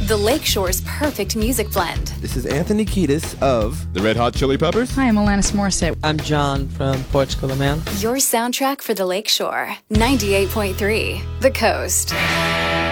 the Lakeshore's perfect music blend. This is Anthony Kiedis of The Red Hot Chili Peppers. Hi, I'm Alanis Morissette. I'm John from Portugal, Man. Your soundtrack for the Lakeshore. 98.3 The Coast.